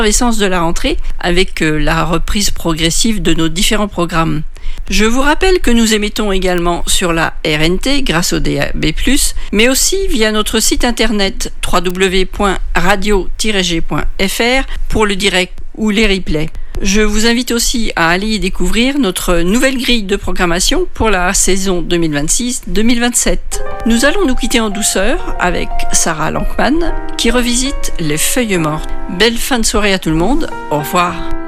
l'effervescence de la rentrée avec la reprise progressive de nos différents programmes. Je vous rappelle que nous émettons également sur la RNT grâce au DAB+, mais aussi via notre site internet www.radio-g.fr pour le direct ou les replays. Je vous invite aussi à aller y découvrir notre nouvelle grille de programmation pour la saison 2026-2027. Nous allons nous quitter en douceur avec Sarah Lankman qui revisite Les Feuilles mortes. Belle fin de soirée à tout le monde, au revoir.